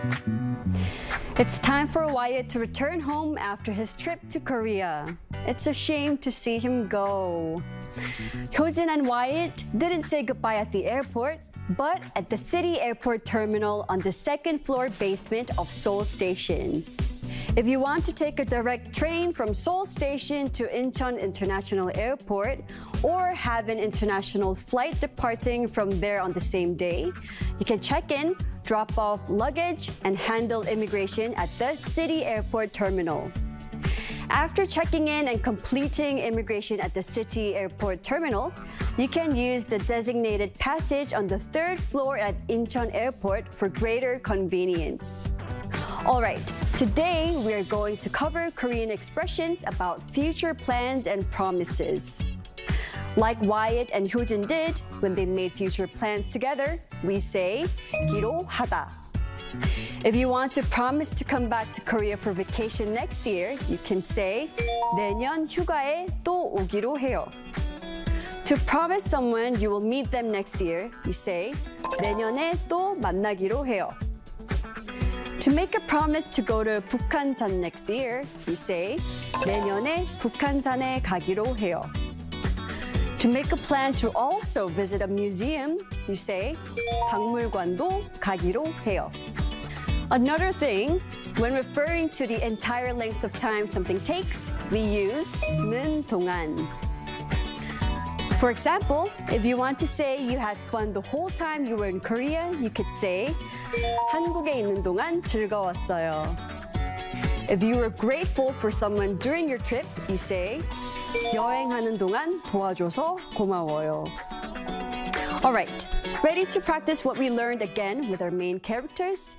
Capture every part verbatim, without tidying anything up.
It's time for Wyatt to return home after his trip to Korea. It's a shame to see him go. Hyojin and Wyatt didn't say goodbye at the airport, but at the city airport terminal on the second floor basement of Seoul Station. If you want to take a direct train from Seoul Station to Incheon International Airport or have an international flight departing from there on the same day, you can check in, drop off luggage, and handle immigration at the city airport terminal. After checking in and completing immigration at the city airport terminal, you can use the designated passage on the third floor at Incheon Airport for greater convenience. All right, today we are going to cover Korean expressions about future plans and promises. Like Wyatt and Hyojin did when they made future plans together, we say 기로하다. If you want to promise to come back to Korea for vacation next year, you can say 내년 휴가에 또 오기로 해요. To promise someone you will meet them next year, you say 내년에 또 만나기로 해요. To make a promise to go to 북한산 next year, you say 내년에 북한산에 가기로 해요. To make a plan to also visit a museum, you say 박물관도 가기로 해요. Another thing, when referring to the entire length of time something takes, we use 는 동안. For example, if you want to say you had fun the whole time you were in Korea, you could say 한국에 있는 동안 즐거웠어요. If you were grateful for someone during your trip, you say 여행하는 동안 도와줘서 고마워요. All right, ready to practice what we learned again with our main characters?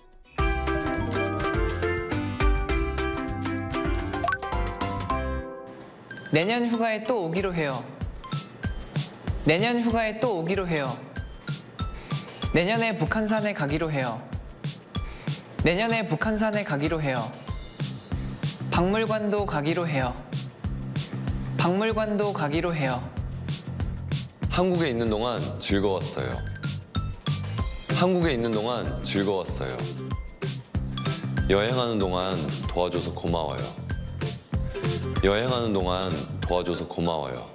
내년 휴가에 또 오기로 해요. 내년 휴가에 또 오기로 해요. 내년에 북한산에 가기로 해요. 내년에 북한산에 가기로 해요. 박물관도 가기로 해요. 박물관도 가기로 해요. 한국에 있는 동안 즐거웠어요. 한국에 있는 동안 즐거웠어요. 여행하는 동안 도와줘서 고마워요. 여행하는 동안 도와줘서 고마워요.